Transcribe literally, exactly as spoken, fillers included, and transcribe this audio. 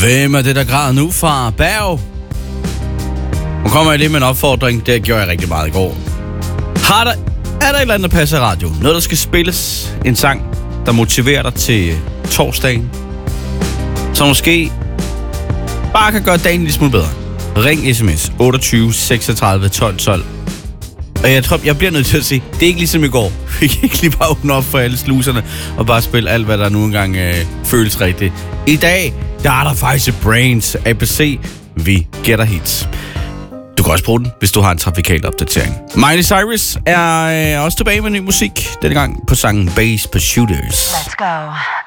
Hvem er det, der græder nu fra Berg? Nu kommer jeg lige med en opfordring. Det gjorde jeg rigtig meget i går. Har der, er der et eller andet, der passer i radioen? Noget, der skal spilles? En sang, der motiverer dig til torsdagen? Så måske bare kan gøre dagen en lille smule bedre. Ring sms otteogtyve seksogtredive tolv tolv. Og jeg tror, jeg bliver nødt til at sige, det er ikke ligesom i går. Vi kan ikke lige bare åbne op for alle sluserne og bare spille alt, hvad der nu engang øh, føles rigtigt. I dag, der er der faktisk et Brains A B C. Vi gætter hits. Du kan også bruge den, hvis du har en trafikal opdatering. Miley Cyrus er øh, også tilbage med ny musik. Denne gang på sangen Bass på Shooters. Let's go.